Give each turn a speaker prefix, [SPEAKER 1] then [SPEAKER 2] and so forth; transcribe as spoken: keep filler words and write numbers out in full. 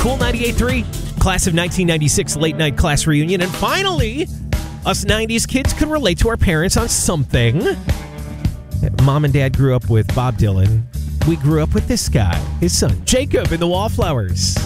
[SPEAKER 1] Cool ninety-eight point three, class of nineteen ninety-six late night class reunion. And finally, us nineties kids could relate to our parents on something. Mom and Dad grew up with Bob Dylan. We grew up with this guy, his son, Jacob, in the Wallflowers.